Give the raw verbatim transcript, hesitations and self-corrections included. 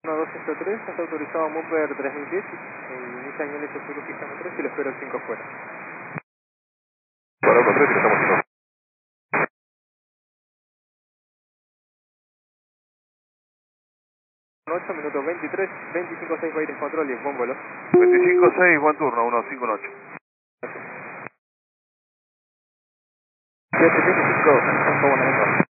uno dos cero tres, está autorizado a Mover tres mil diez, el Nissan L S Zulu pista tres y lo espero el cinco fuera. Para uno tres, estamos cinco. ocho, minuto veintitrés, veinticinco seis, Baires Control y buen vuelo. veinticinco seis, buen turno, uno cinco ocho. siete siete cinco,